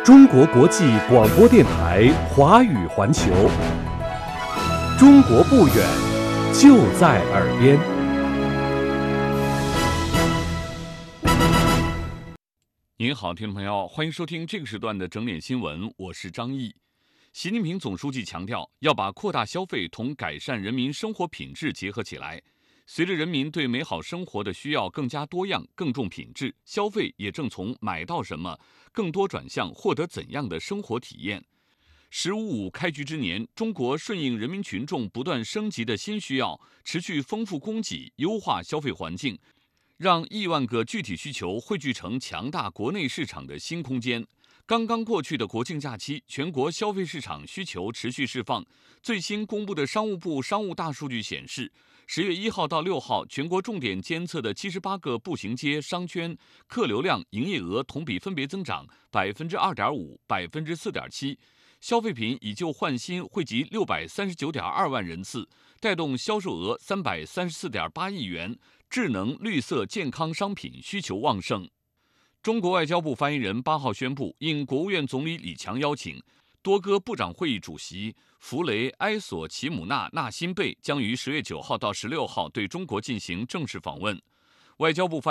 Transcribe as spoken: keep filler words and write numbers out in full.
中国国际广播电台华语环球，中国不远，就在耳边。 您好，听众朋友，欢迎收听这个时段的整点新闻，我是张毅。习近平总书记强调，要把扩大消费同改善人民生活品质结合起来。随着人民对美好生活的需要更加多样、更重品质，消费也正从买到什么，更多转向获得怎样的生活体验。十五五开局之年，中国顺应人民群众不断升级的新需要，持续丰富供给，优化消费环境，让亿万个具体需求汇聚成强大国内市场的新空间。刚刚过去的国庆假期，全国消费市场需求持续释放。最新公布的商务部商务大数据显示，十月一号到六号，全国重点监测的七十八个步行街、商圈客流量、营业额同比分别增长百分之二点五、百分之四点七。消费品以旧换新惠及六百三十九点二万人次，带动销售额三百三十四点八亿元。智能、绿色、健康商品需求旺盛。中国外交部发言人八号宣布，应国务院总理李强邀请，多哥部长会议主席弗雷埃索齐姆纳纳辛贝将于十月九号到十六号对中国进行正式访问。外交部发